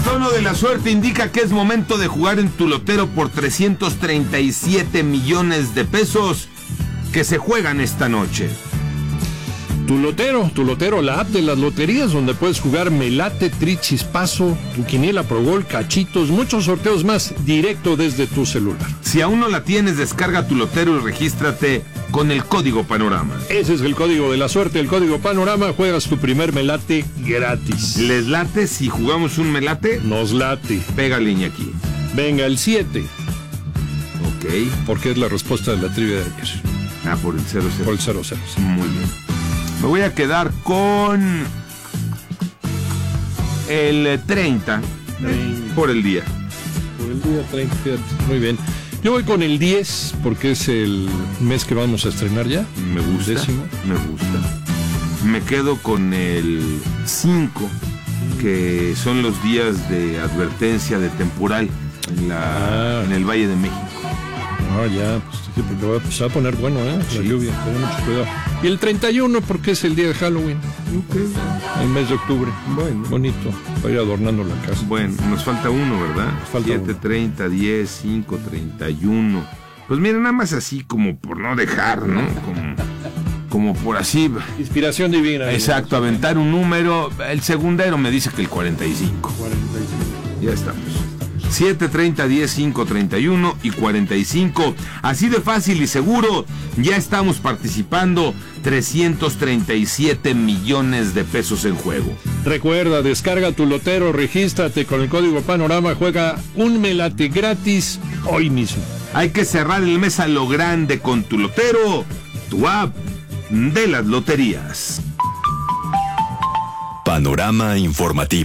tono de la suerte indica que es momento de jugar en tu lotero por 337 millones de pesos que se juegan esta noche. Tu lotero, la app de las loterías donde puedes jugar Melate, Trichispazo, tu quiniela Pro Gol, cachitos, muchos sorteos más directo desde tu celular. Si aún no la tienes, descarga tu lotero y regístrate con el código Panorama. Ese es el código de la suerte, el código Panorama. Juegas tu primer Melate gratis. ¿Les late si jugamos un Melate? Nos late. Pégale, Iñaki. Venga, el 7. Ok. Porque es la respuesta de la trivia de ayer. Por el 00. Por el 00. Muy bien. Me voy a quedar con el 30 por el día. Por el día 30, muy bien. Yo voy con el 10 porque es el mes que vamos a estrenar ya. Me gusta. Me gusta. Me quedo con el 5, que son los días de advertencia de temporal en el Valle de México. Ya, pues sí, porque se va a poner bueno, la lluvia, ten mucho cuidado. Y el 31 porque es el día de Halloween, el mes de octubre. Bueno, bonito, para ir adornando la casa. Bueno, nos falta uno, ¿verdad? 7, 30, 10, 5, 31. Pues mira, nada más así como por no dejar, ¿no? Como por así. Inspiración divina. Exacto, aventar un número. El segundero me dice que el 45. Ya estamos. 7, 30, 10, 5, 31 y 45. Así de fácil y seguro, ya estamos participando. 337 millones de pesos en juego. Recuerda, descarga tu lotero, regístrate con el código Panorama, juega un Melate gratis hoy mismo. Hay que cerrar el mes a lo grande con tu lotero, tu app de las loterías. Panorama informativo.